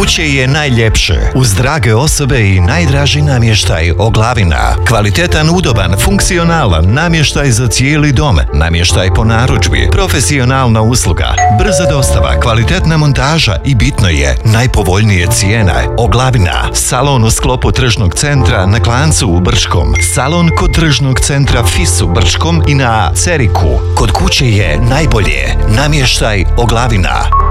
kuće je najljepše, uz drage osobe i najdraži namještaj Oglavina. Kvalitetan, udoban, funkcionalan namještaj za cijeli dom, namještaj po narudžbi, profesionalna usluga, brza dostava, kvalitetna montaža i bitno je, najpovoljnije cijene. Oglavina, salon u sklopu tržnog centra na Klancu u Brčkom, salon kod tržnog centra FIS u Brčkom i na Ceriku. Kod kuće je najbolje, namještaj Oglavina.